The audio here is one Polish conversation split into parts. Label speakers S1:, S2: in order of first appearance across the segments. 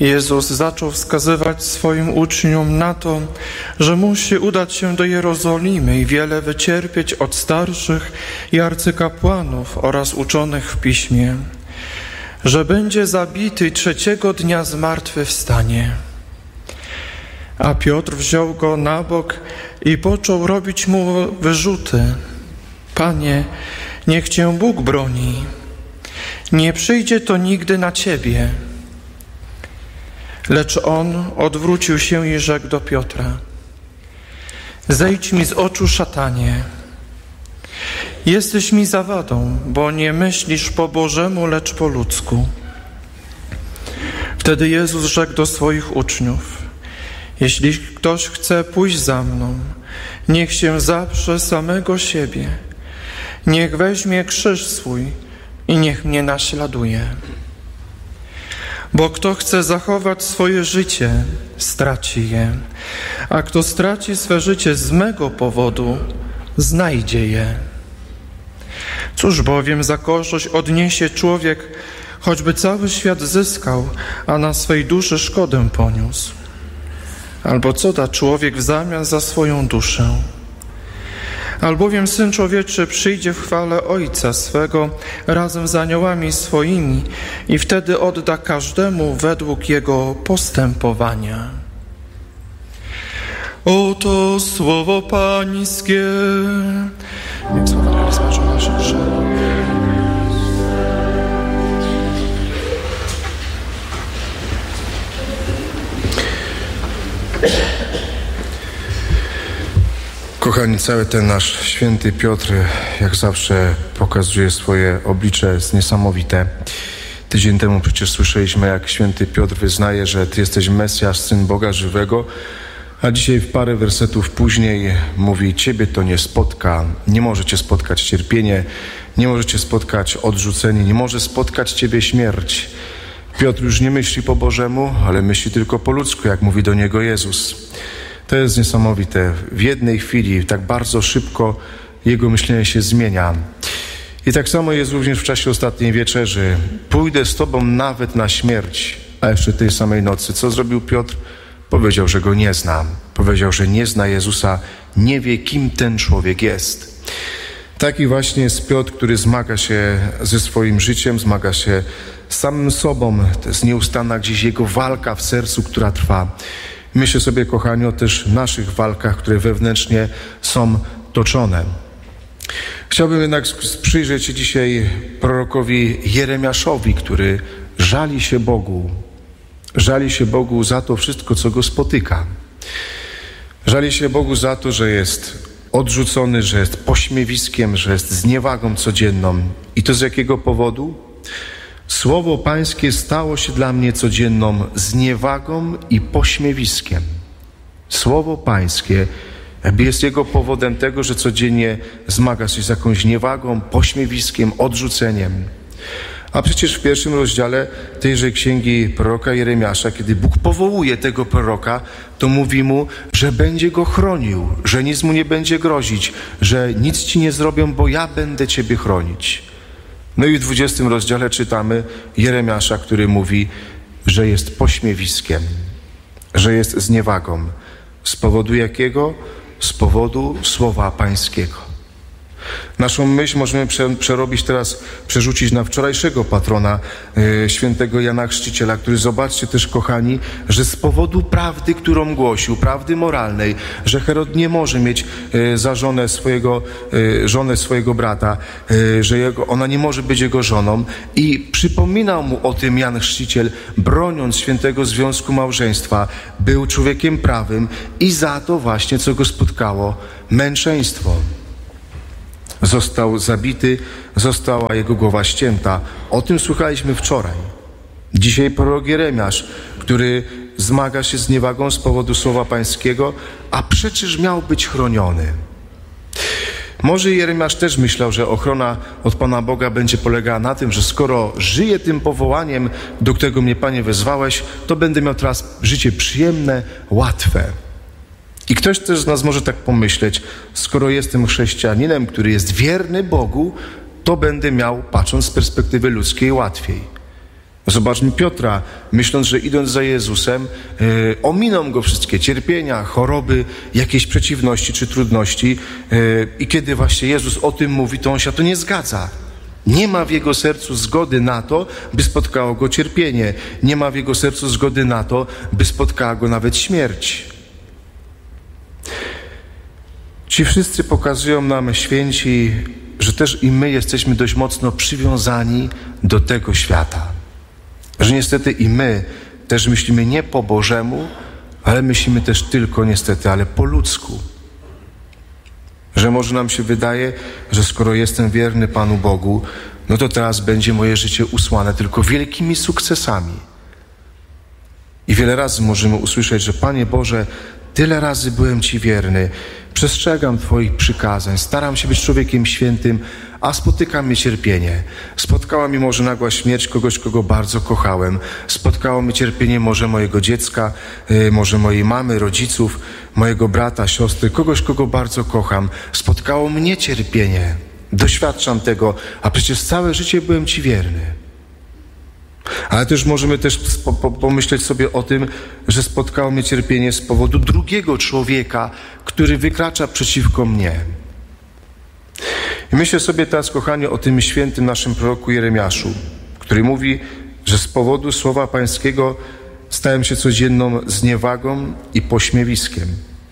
S1: Jezus zaczął wskazywać swoim uczniom na to, że musi udać się do Jerozolimy i wiele wycierpieć od starszych i arcykapłanów oraz uczonych w Piśmie, że będzie zabity i 3. dnia zmartwychwstanie. A Piotr wziął go na bok i począł robić mu wyrzuty. Panie, niech Cię Bóg broni. Nie przyjdzie to nigdy na Ciebie. Lecz on odwrócił się i rzekł do Piotra: zejdź mi z oczu, szatanie. Jesteś mi zawadą, bo nie myślisz po Bożemu, lecz po ludzku. Wtedy Jezus rzekł do swoich uczniów: jeśli ktoś chce pójść za mną, niech się zaprze samego siebie, niech weźmie krzyż swój i niech mnie naśladuje. Bo kto chce zachować swoje życie, straci je, a kto straci swe życie z mego powodu, znajdzie je. Cóż bowiem za korzyść odniesie człowiek, choćby cały świat zyskał, a na swej duszy szkodę poniósł? Albo co da człowiek w zamian za swoją duszę? Albowiem Syn Człowieczy przyjdzie w chwale Ojca swego razem z aniołami swoimi i wtedy odda każdemu według jego postępowania. Oto słowo Pańskie. Niech słowa rozważą naszych grzechów.
S2: Kochani, cały ten nasz święty Piotr, jak zawsze, pokazuje swoje oblicze, jest niesamowite. Tydzień temu przecież słyszeliśmy, jak święty Piotr wyznaje, że Ty jesteś Mesjasz, Syn Boga żywego, a dzisiaj w parę wersetów później mówi: Ciebie to nie spotka, nie może Cię spotkać cierpienie, nie może Cię spotkać odrzucenie, nie może spotkać Ciebie śmierć. Piotr już nie myśli po Bożemu, ale myśli tylko po ludzku, jak mówi do niego Jezus. To jest niesamowite. W jednej chwili, tak bardzo szybko jego myślenie się zmienia. I tak samo jest również w czasie ostatniej wieczerzy. Pójdę z Tobą nawet na śmierć. A jeszcze tej samej nocy, co zrobił Piotr? Powiedział, że Go nie zna. Powiedział, że nie zna Jezusa, nie wie, kim ten człowiek jest. Taki właśnie jest Piotr, który zmaga się ze swoim życiem, zmaga się z samym sobą. To jest nieustanna gdzieś jego walka w sercu, która trwa. Myślę sobie, kochani, o też naszych walkach, które wewnętrznie są toczone. Chciałbym jednak przyjrzeć się dzisiaj prorokowi Jeremiaszowi, który żali się Bogu. Żali się Bogu za to wszystko, co go spotyka. Żali się Bogu za to, że jest odrzucony, że jest pośmiewiskiem, że jest zniewagą codzienną. I to z jakiego powodu? Słowo Pańskie stało się dla mnie codzienną zniewagą i pośmiewiskiem. Słowo Pańskie jest jego powodem tego, że codziennie zmaga się z jakąś niewagą, pośmiewiskiem, odrzuceniem. A przecież w 1 rozdziale tejże księgi proroka Jeremiasza, kiedy Bóg powołuje tego proroka, to mówi mu, że będzie go chronił, że nic mu nie będzie grozić, że nic ci nie zrobią, bo ja będę ciebie chronić. No i w 20 rozdziale czytamy Jeremiasza, który mówi, że jest pośmiewiskiem, że jest zniewagą. Z powodu jakiego? Z powodu słowa Pańskiego. Naszą myśl możemy przerzucić na wczorajszego patrona, świętego Jana Chrzciciela, który, zobaczcie też, kochani, że z powodu prawdy, którą głosił, prawdy moralnej, że Herod nie może mieć za żonę swojego brata, że ona nie może być jego żoną, i przypominał mu o tym Jan Chrzciciel, broniąc świętego związku małżeństwa, był człowiekiem prawym i za to właśnie, co go spotkało, męczeństwo. Został zabity, została jego głowa ścięta. O tym słuchaliśmy wczoraj. Dzisiaj prorok Jeremiasz, który zmaga się z niewagą z powodu słowa Pańskiego, a przecież miał być chroniony. Może Jeremiasz też myślał, że ochrona od Pana Boga będzie polegała na tym, że skoro żyję tym powołaniem, do którego mnie, Panie, wezwałeś, to będę miał teraz życie przyjemne, łatwe. I ktoś też z nas może tak pomyśleć, skoro jestem chrześcijaninem, który jest wierny Bogu, to będę miał, patrząc z perspektywy ludzkiej, łatwiej. Zobaczmy Piotra, myśląc, że idąc za Jezusem, ominą go wszystkie cierpienia, choroby, jakieś przeciwności czy trudności. I kiedy właśnie Jezus o tym mówi, to on się to nie zgadza. Nie ma w jego sercu zgody na to, by spotkało go cierpienie. Nie ma w jego sercu zgody na to, by spotkała go nawet śmierć. Ci wszyscy pokazują nam, święci, że też i my jesteśmy dość mocno przywiązani do tego świata. Że niestety i my też myślimy nie po Bożemu, ale myślimy też tylko niestety, ale po ludzku. Że może nam się wydaje, że skoro jestem wierny Panu Bogu, no to teraz będzie moje życie usłane tylko wielkimi sukcesami. I wiele razy możemy usłyszeć, że Panie Boże, tyle razy byłem Ci wierny, przestrzegam Twoich przykazań, staram się być człowiekiem świętym, a spotyka mnie cierpienie. Spotkała mnie może nagła śmierć kogoś, kogo bardzo kochałem. Spotkało mnie cierpienie może mojego dziecka, może mojej mamy, rodziców, mojego brata, siostry, kogoś, kogo bardzo kocham. Spotkało mnie cierpienie. Doświadczam tego, a przecież całe życie byłem Ci wierny. Ale też możemy też pomyśleć sobie o tym, że spotkało mnie cierpienie z powodu drugiego człowieka, który wykracza przeciwko mnie. I myślę sobie teraz, kochani, o tym świętym naszym proroku Jeremiaszu, który mówi, że z powodu słowa Pańskiego stałem się codzienną zniewagą i pośmiewiskiem.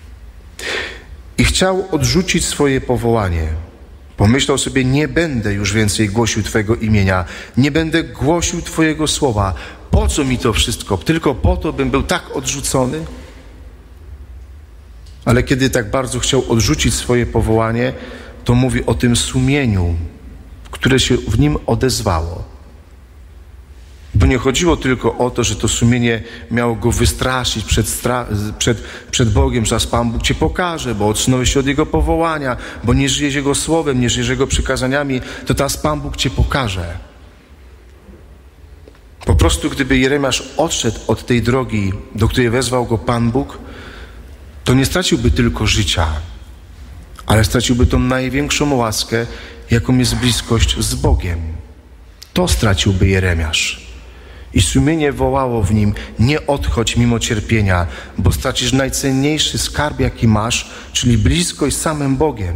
S2: I chciał odrzucić swoje powołanie. Pomyślał sobie, nie będę już więcej głosił Twojego imienia, nie będę głosił Twojego słowa. Po co mi to wszystko? Tylko po to, bym był tak odrzucony? Ale kiedy tak bardzo chciał odrzucić swoje powołanie, to mówi o tym sumieniu, które się w nim odezwało. Bo nie chodziło tylko o to, że to sumienie miało go wystraszyć przed Bogiem, że Pan Bóg Cię pokaże, bo odsunąłeś się od Jego powołania, bo nie żyjesz Jego słowem, nie żyjesz Jego przykazaniami, to teraz Pan Bóg Cię pokaże. Po prostu gdyby Jeremiasz odszedł od tej drogi, do której wezwał go Pan Bóg, to nie straciłby tylko życia, ale straciłby tą największą łaskę, jaką jest bliskość z Bogiem. To straciłby Jeremiasz. I sumienie wołało w nim, nie odchodź mimo cierpienia, bo stracisz najcenniejszy skarb, jaki masz, czyli bliskość z samym Bogiem.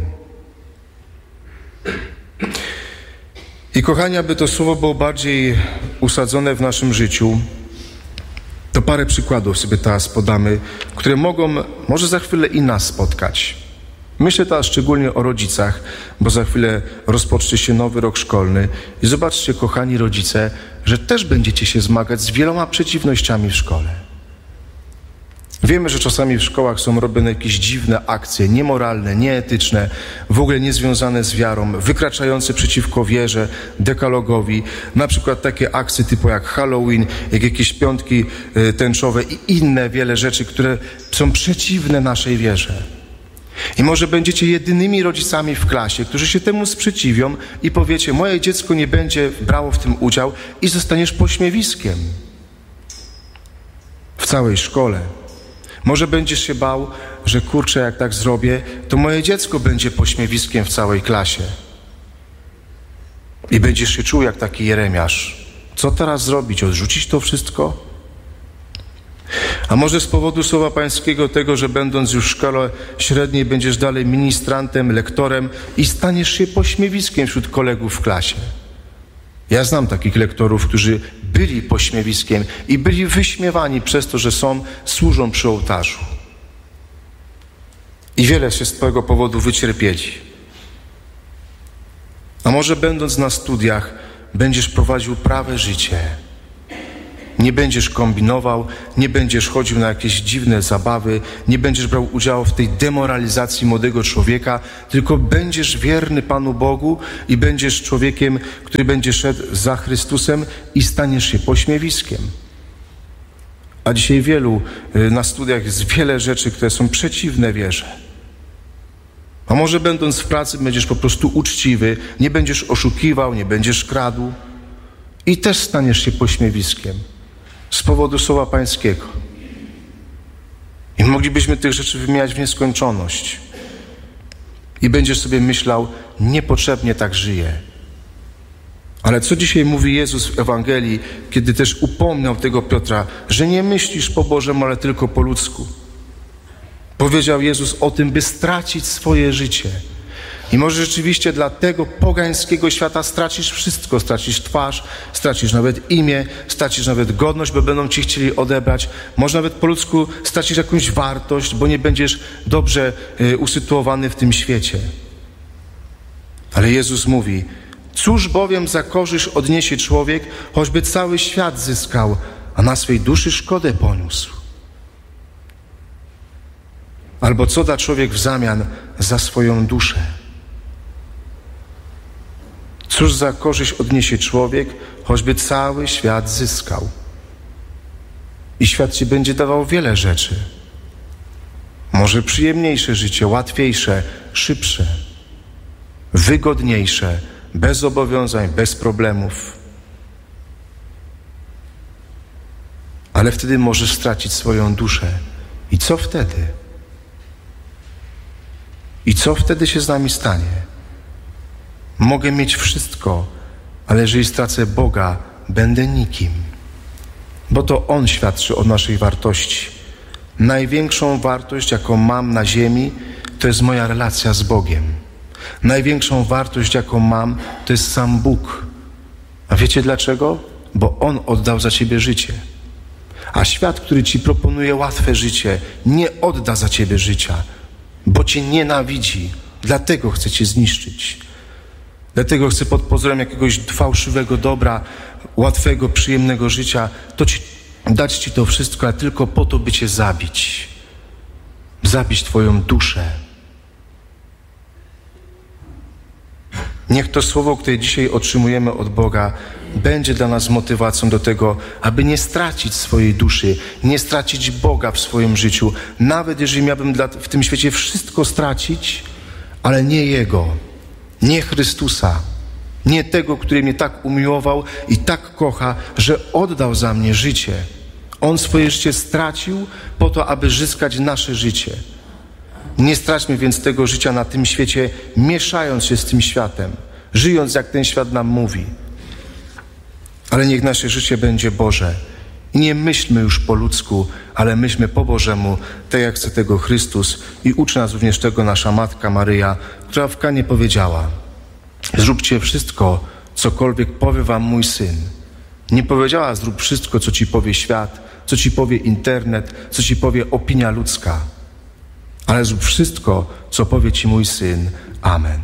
S2: I kochani, aby to słowo było bardziej usadzone w naszym życiu, to parę przykładów sobie teraz podamy, które mogą może za chwilę i nas spotkać. Myślę teraz szczególnie o rodzicach, bo za chwilę rozpocznie się nowy rok szkolny i zobaczcie, kochani rodzice, że też będziecie się zmagać z wieloma przeciwnościami w szkole. Wiemy, że czasami w szkołach są robione jakieś dziwne akcje, niemoralne, nieetyczne, w ogóle niezwiązane z wiarą, wykraczające przeciwko wierze, dekalogowi. Na przykład takie akcje typu jak Halloween, jak jakieś piątki tęczowe i inne wiele rzeczy, które są przeciwne naszej wierze. I może będziecie jedynymi rodzicami w klasie, którzy się temu sprzeciwią i powiecie, moje dziecko nie będzie brało w tym udział i zostaniesz pośmiewiskiem w całej szkole. Może będziesz się bał, że kurczę, jak tak zrobię, to moje dziecko będzie pośmiewiskiem w całej klasie. I będziesz się czuł jak taki Jeremiasz. Co teraz zrobić? Odrzucić to wszystko? A może z powodu słowa Pańskiego tego, że będąc już w szkole średniej będziesz dalej ministrantem, lektorem i staniesz się pośmiewiskiem wśród kolegów w klasie. Ja znam takich lektorów, którzy byli pośmiewiskiem i byli wyśmiewani przez to, że służą przy ołtarzu. I wiele się z tego powodu wycierpieli. A może będąc na studiach będziesz prowadził prawe życie. Nie będziesz kombinował, nie będziesz chodził na jakieś dziwne zabawy, nie będziesz brał udziału w tej demoralizacji młodego człowieka, tylko będziesz wierny Panu Bogu i będziesz człowiekiem, który będzie szedł za Chrystusem i staniesz się pośmiewiskiem. A dzisiaj na studiach jest wiele rzeczy, które są przeciwne wierze. A może będąc w pracy będziesz po prostu uczciwy, nie będziesz oszukiwał, nie będziesz kradł i też staniesz się pośmiewiskiem. Z powodu słowa Pańskiego. I moglibyśmy tych rzeczy wymieniać w nieskończoność. I będziesz sobie myślał, niepotrzebnie tak żyję. Ale co dzisiaj mówi Jezus w Ewangelii, kiedy też upomniał tego Piotra, że nie myślisz po Bożemu, ale tylko po ludzku. Powiedział Jezus o tym, by stracić swoje życie. I może rzeczywiście dla tego pogańskiego świata stracisz wszystko. Stracisz twarz, stracisz nawet imię, stracisz nawet godność, bo będą ci chcieli odebrać. Może nawet po ludzku stracisz jakąś wartość, bo nie będziesz dobrze usytuowany w tym świecie. Ale Jezus mówi: cóż bowiem za korzyść odniesie człowiek, choćby cały świat zyskał, a na swej duszy szkodę poniósł? Albo co da człowiek w zamian za swoją duszę? Cóż za korzyść odniesie człowiek, choćby cały świat zyskał? I świat ci będzie dawał wiele rzeczy. Może przyjemniejsze życie, łatwiejsze, szybsze, wygodniejsze, bez zobowiązań, bez problemów. Ale wtedy możesz stracić swoją duszę. I co wtedy? I co wtedy się z nami stanie? Mogę mieć wszystko, ale jeżeli stracę Boga, będę nikim. Bo to On świadczy o naszej wartości. Największą wartość, jaką mam na ziemi, to jest moja relacja z Bogiem. Największą wartość, jaką mam, to jest sam Bóg. A wiecie dlaczego? Bo On oddał za ciebie życie. A świat, który ci proponuje łatwe życie, nie odda za ciebie życia, bo cię nienawidzi. Dlatego chce cię zniszczyć. Dlatego chce pod pozorem jakiegoś fałszywego dobra, łatwego, przyjemnego życia, dać ci to wszystko, ale tylko po to, by cię zabić. Zabić twoją duszę. Niech to słowo, które dzisiaj otrzymujemy od Boga, będzie dla nas motywacją do tego, aby nie stracić swojej duszy, nie stracić Boga w swoim życiu. Nawet jeżeli miałbym w tym świecie wszystko stracić, ale nie Jego, nie Chrystusa, nie tego, który mnie tak umiłował i tak kocha, że oddał za mnie życie. On swoje życie stracił po to, aby zyskać nasze życie. Nie straćmy więc tego życia na tym świecie, mieszając się z tym światem, żyjąc jak ten świat nam mówi. Ale niech nasze życie będzie Boże. I nie myślmy już po ludzku, ale myślmy po Bożemu, tak jak chce tego Chrystus. I uczy nas również tego nasza Matka Maryja, która w Kanie powiedziała: zróbcie wszystko, cokolwiek powie wam mój Syn. Nie powiedziała: zrób wszystko, co ci powie świat, co ci powie internet, co ci powie opinia ludzka. Ale zrób wszystko, co powie ci mój Syn. Amen.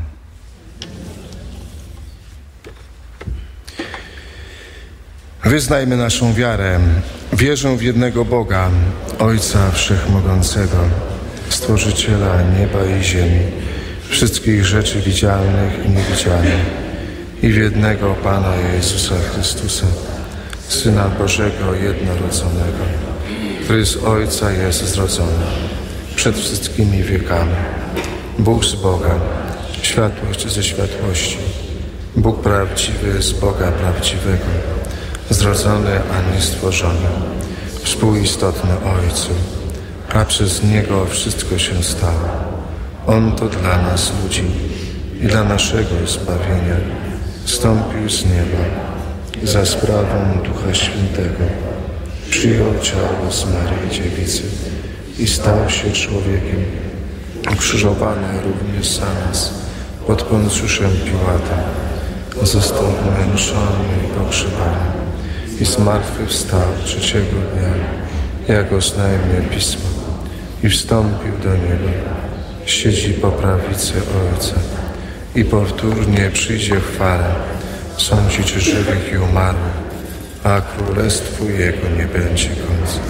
S2: Wyznajmy naszą wiarę. Wierzę w jednego Boga, Ojca Wszechmogącego, Stworzyciela nieba i ziemi, wszystkich rzeczy widzialnych i niewidzialnych, i w jednego Pana Jezusa Chrystusa, Syna Bożego jednorodzonego, który z Ojca jest zrodzony przed wszystkimi wiekami, Bóg z Boga, światłość ze światłości, Bóg prawdziwy z Boga prawdziwego, zrodzony, a nie stworzony, współistotny Ojcu, a przez Niego wszystko się stało. On to dla nas, ludzi, i dla naszego zbawienia zstąpił z nieba za sprawą Ducha Świętego, przyjął ciało z Maryi Dziewicy i stał się człowiekiem, ukrzyżowany również za nas pod Poncjuszem Piłatem, został umęczony i pogrzebany i zmartwychwstał trzeciego dnia, jak oznajmia Pismo, i wstąpił do nieba, siedzi po prawicy Ojca i powtórnie przyjdzie w chwale sądzić żywych i umarłych, a królestwu Jego nie będzie końca.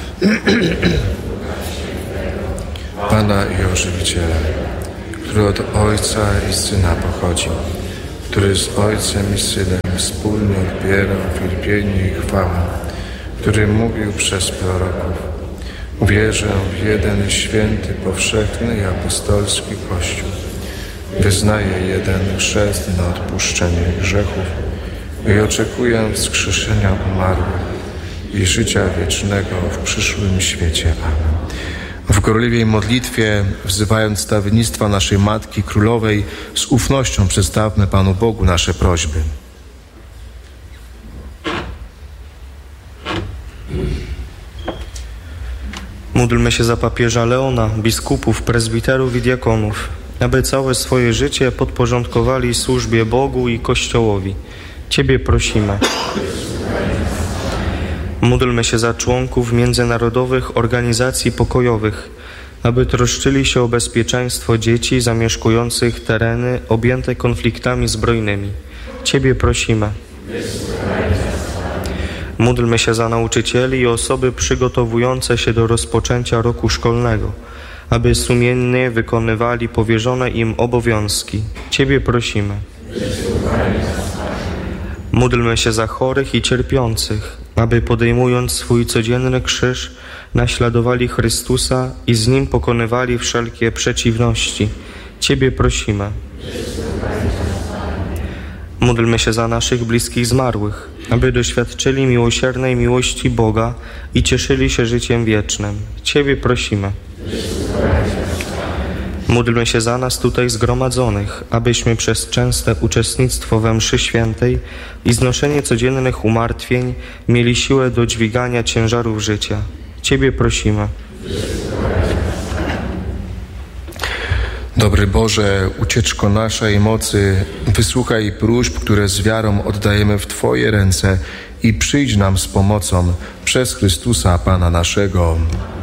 S2: Pana i Ożywiciela, który od Ojca i Syna pochodzi, który z Ojcem i Synem wspólnie odbierał wielbienie i chwałę, który mówił przez proroków: wierzę w jeden święty, powszechny i apostolski Kościół. Wyznaję jeden chrzest na odpuszczenie grzechów i oczekuję wskrzeszenia umarłych i życia wiecznego w przyszłym świecie. Amen. W gorliwej modlitwie, wzywając stawiennictwa naszej Matki Królowej, z ufnością przedstawmy Panu Bogu nasze prośby.
S3: Módlmy się za papieża Leona, biskupów, prezbiterów i diakonów, aby całe swoje życie podporządkowali służbie Bogu i Kościołowi. Ciebie prosimy. Módlmy się za członków międzynarodowych organizacji pokojowych, aby troszczyli się o bezpieczeństwo dzieci zamieszkujących tereny objęte konfliktami zbrojnymi. Ciebie prosimy. Módlmy się za nauczycieli i osoby przygotowujące się do rozpoczęcia roku szkolnego, aby sumiennie wykonywali powierzone im obowiązki. Ciebie prosimy. Módlmy się za chorych i cierpiących, aby podejmując swój codzienny krzyż, naśladowali Chrystusa i z Nim pokonywali wszelkie przeciwności. Ciebie prosimy. Módlmy się za naszych bliskich zmarłych, aby doświadczyli miłosiernej miłości Boga i cieszyli się życiem wiecznym. Ciebie prosimy. Módlmy się za nas tutaj zgromadzonych, abyśmy przez częste uczestnictwo we mszy świętej i znoszenie codziennych umartwień mieli siłę do dźwigania ciężarów życia. Ciebie prosimy.
S2: Dobry Boże, ucieczko naszej mocy, wysłuchaj próśb, które z wiarą oddajemy w Twoje ręce i przyjdź nam z pomocą przez Chrystusa Pana naszego.